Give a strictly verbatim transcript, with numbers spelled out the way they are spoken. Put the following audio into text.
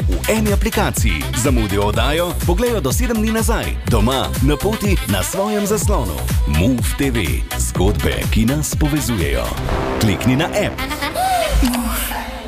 v eni aplikaciji. Zamudijo oddajo, pogledajo do sedem dni nazaj, doma, na poti, na svojem zaslonu. Move te ve, zgodbe, ki nas povezujejo. Klikni na app.